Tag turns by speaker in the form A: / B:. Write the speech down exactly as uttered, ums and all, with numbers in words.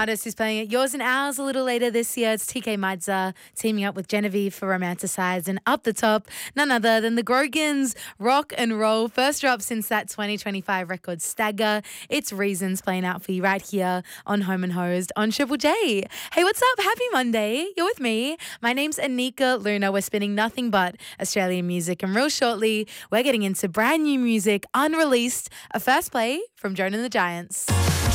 A: artist is playing at Yours and Ours a little later this year. It's T K Maidza teaming up with Genevieve for Romanticize. And up the top, none other than the Grogans, Rock and Roll. First drop since that twenty twenty-five record Stagger. It's Reasons playing out for you right here on Home and Hosed on Triple J. Hey, what's up? Happy Monday. You're with me. My name's Anika Luna. We're spinning nothing but Australian music. And real shortly, we're getting into brand new music, unreleased. A first play from Joan and the Giants.